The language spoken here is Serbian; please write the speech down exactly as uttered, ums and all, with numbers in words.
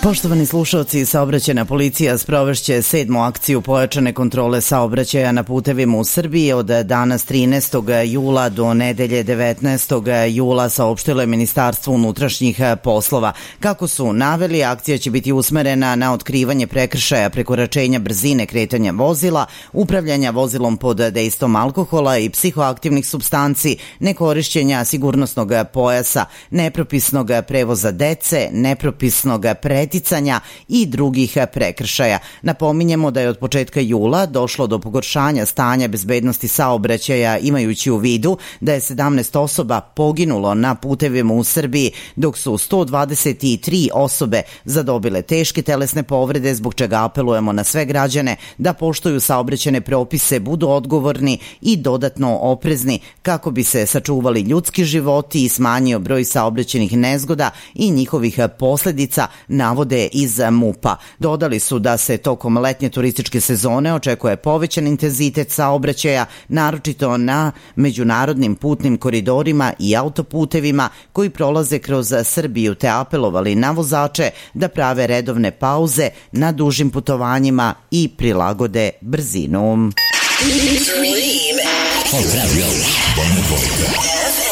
Poštovani slušalci, saobraćajna policija sprovešće sedmu akciju pojačane kontrole saobraćaja na putevima u Srbiji od danas trinaestog jula do nedelje devetnaestog jula, saopštilo je Ministarstvo unutrašnjih poslova. Kako su naveli, akcija će biti usmerena na otkrivanje prekršaja prekoračenja brzine kretanja vozila, upravljanja vozilom pod dejstvom alkohola i psihoaktivnih supstanci, nekorišćenja sigurnosnog pojasa, nepropisnog prevoza dece, nepropisnog preticanja i drugih prekršaja. Napominjemo da je od početka jula došlo do pogoršanja stanja bezbednosti saobraćaja, imajući u vidu da je sedamnaest osoba poginulo na putevima u Srbiji, dok su sto dvadeset tri osobe zadobile teške telesne povrede, zbog čega apelujemo na sve građane da poštuju saobraćajne propise, budu odgovorni i dodatno oprezni kako bi se sačuvali ljudski životi i smanjio broj saobraćajnih nezgoda i njihovih posledica, navode iz MUP-a. Dodali su da se tokom letnje turističke sezone očekuje povećan intenzitet saobraćaja, naročito na međunarodnim putnim koridorima i autoputevima koji prolaze kroz Srbiju, te apelovali na vozače da prave redovne pauze na dužim putovanjima i prilagode brzinu.